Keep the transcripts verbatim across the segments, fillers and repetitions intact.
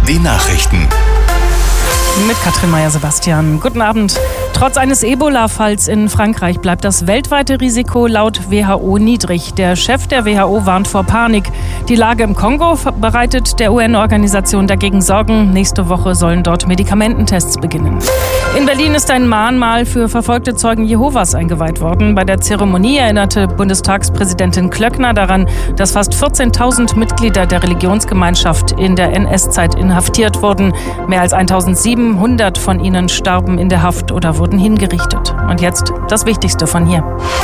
die Nachrichten. Mit Katrin Meyer-Sebastian. Guten Abend. Trotz eines Ebola-Falls in Frankreich bleibt das weltweite Risiko laut W H O niedrig. Der Chef der W H O warnt vor Panik. Die Lage im Kongo bereitet der U N-Organisation dagegen Sorgen. Nächste Woche sollen dort Medikamententests beginnen. In Berlin ist ein Mahnmal für verfolgte Zeugen Jehovas eingeweiht worden. Bei der Zeremonie erinnerte Bundestagspräsidentin Klöckner daran, dass fast vierzehntausend Mitglieder der Religionsgemeinschaft in der N S-Zeit inhaftiert wurden. Mehr als eintausendsiebenhundert von ihnen starben in der Haft oder wurden hingerichtet. Und jetzt das Wichtigste von hier.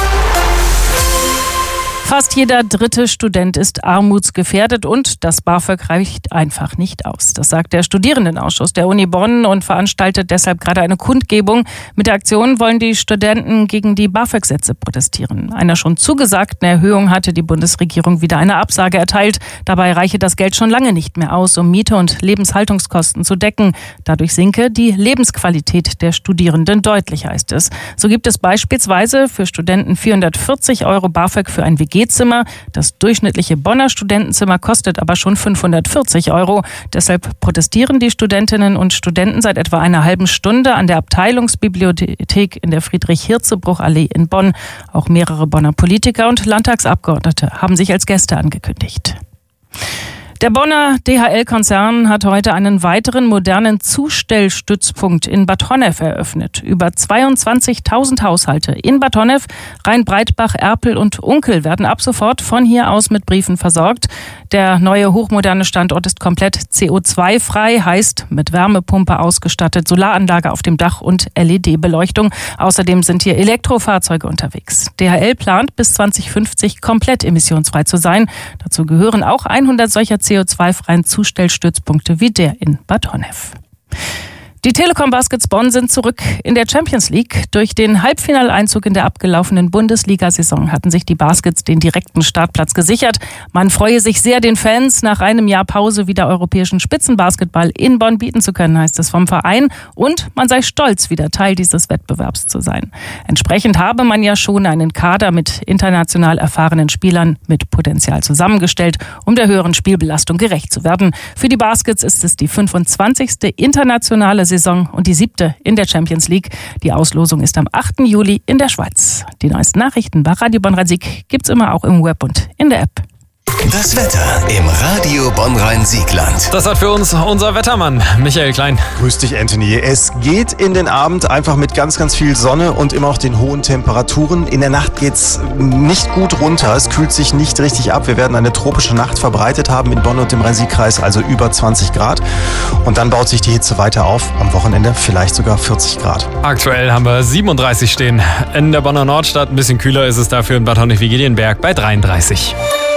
Fast jeder dritte Student ist armutsgefährdet und das BAföG reicht einfach nicht aus. Das sagt der Studierendenausschuss der Uni Bonn und veranstaltet deshalb gerade eine Kundgebung. Mit der Aktion wollen die Studenten gegen die BAföG-Sätze protestieren. Einer schon zugesagten Erhöhung hatte die Bundesregierung wieder eine Absage erteilt. Dabei reiche das Geld schon lange nicht mehr aus, um Miete und Lebenshaltungskosten zu decken. Dadurch sinke die Lebensqualität der Studierenden deutlich, heißt es. So gibt es beispielsweise für Studenten vierhundertvierzig Euro BAföG für ein W G Zimmer. Das durchschnittliche Bonner Studentenzimmer kostet aber schon fünfhundertvierzig Euro. Deshalb protestieren die Studentinnen und Studenten seit etwa einer halben Stunde an der Abteilungsbibliothek in der Friedrich-Hirzebruch-Allee in Bonn. Auch mehrere Bonner Politiker und Landtagsabgeordnete haben sich als Gäste angekündigt. Der Bonner D H L-Konzern hat heute einen weiteren modernen Zustellstützpunkt in Bad Honnef eröffnet. Über zweiundzwanzigtausend Haushalte in Bad Honnef, Rhein-Breitbach, Erpel und Unkel werden ab sofort von hier aus mit Briefen versorgt. Der neue hochmoderne Standort ist komplett C O zwei frei, heißt mit Wärmepumpe ausgestattet, Solaranlage auf dem Dach und L E D-Beleuchtung. Außerdem sind hier Elektrofahrzeuge unterwegs. D H L plant bis zweitausendfünfzig komplett emissionsfrei zu sein. Dazu gehören auch hundert solcher C O zwei freien Zustellstützpunkte wie der in Bad Honnef. Die Telekom Baskets Bonn sind zurück in der Champions League. Durch den Halbfinaleinzug in der abgelaufenen Bundesliga-Saison hatten sich die Baskets den direkten Startplatz gesichert. Man freue sich sehr, den Fans nach einem Jahr Pause wieder europäischen Spitzenbasketball in Bonn bieten zu können, heißt es vom Verein. Und man sei stolz, wieder Teil dieses Wettbewerbs zu sein. Entsprechend habe man ja schon einen Kader mit international erfahrenen Spielern mit Potenzial zusammengestellt, um der höheren Spielbelastung gerecht zu werden. Für die Baskets ist es die fünfundzwanzigste internationale Saison und die siebte in der Champions League. Die Auslosung ist am achten Juli in der Schweiz. Die neuesten Nachrichten bei Radio Bonn-Rhein-Sieg gibt's immer auch im Web und in der App. Das Wetter im Radio Bonn-Rhein-Siegland. Das hat für uns unser Wettermann Michael Klein. Grüß dich, Anthony. Es geht in den Abend einfach mit ganz, ganz viel Sonne und immer noch den hohen Temperaturen. In der Nacht geht's nicht gut runter. Es kühlt sich nicht richtig ab. Wir werden eine tropische Nacht verbreitet haben in Bonn und im Rhein-Sieg-Kreis, also über zwanzig Grad. Und dann baut sich die Hitze weiter auf. Am Wochenende vielleicht sogar vierzig Grad. Aktuell haben wir siebenunddreißig stehen. In der Bonner Nordstadt ein bisschen kühler ist es dafür in Bad Honnef-Wigelienberg bei dreiunddreißig.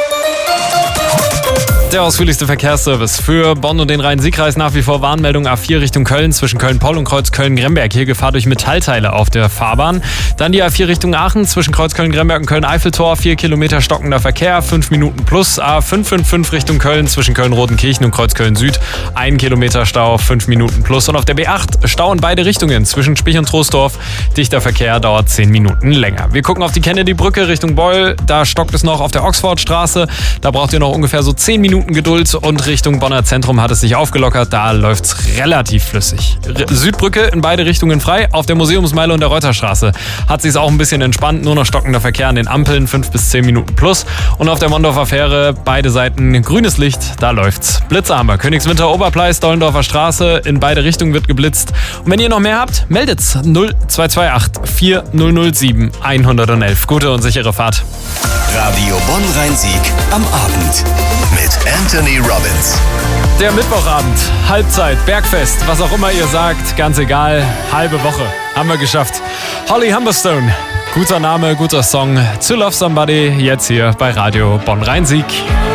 Der ausführlichste Verkehrsservice für Bonn und den Rhein-Sieg-Kreis. Nach wie vor Warnmeldung A vier Richtung Köln zwischen Köln-Poll und Kreuz Köln-Gremberg. Hier Gefahr durch Metallteile auf der Fahrbahn. Dann die A vier Richtung Aachen zwischen Kreuz Köln-Gremberg und Köln-Eiffeltor. vier Kilometer stockender Verkehr, fünf Minuten plus. A fünf fünf fünf Richtung Köln zwischen Köln-Rodenkirchen und Kreuz Köln-Süd. ein Kilometer Stau, fünf Minuten plus. Und auf der B acht Stau in beide Richtungen zwischen Spich und Troisdorf. Dichter Verkehr dauert zehn Minuten länger. Wir gucken auf die Kennedy-Brücke Richtung Beul. Da stockt es noch auf der Oxfordstraße. Da braucht ihr noch ungefähr so zehn Minuten Geduld. Und Richtung Bonner Zentrum hat es sich aufgelockert, da läuft's relativ flüssig. Südbrücke in beide Richtungen frei, auf der Museumsmeile und der Reuterstraße hat sich's auch ein bisschen entspannt, nur noch stockender Verkehr an den Ampeln, fünf bis zehn Minuten plus. Und auf der Mondorfer Fähre beide Seiten grünes Licht, da läuft's. Blitze haben wir, Königswinter, Oberpleis, Dollendorfer Straße, in beide Richtungen wird geblitzt. Und wenn ihr noch mehr habt, meldet's null zwei zwei acht vier null null sieben eins null eins. Gute und sichere Fahrt. Radio Bonn-Rhein-Sieg am Abend mit Anthony Robbins. Der Mittwochabend, Halbzeit, Bergfest, was auch immer ihr sagt, ganz egal, halbe Woche, haben wir geschafft. Holly Humberstone, guter Name, guter Song, To Love Somebody, jetzt hier bei Radio Bonn-Rhein-Sieg.